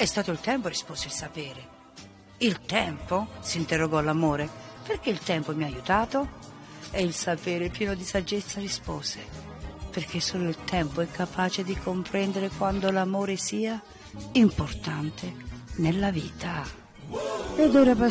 È stato il tempo, rispose il sapere. Il tempo? Si interrogò l'amore. Perché il tempo mi ha aiutato? E il sapere, pieno di saggezza, rispose: perché solo il tempo è capace di comprendere quando l'amore sia importante nella vita. Ed ora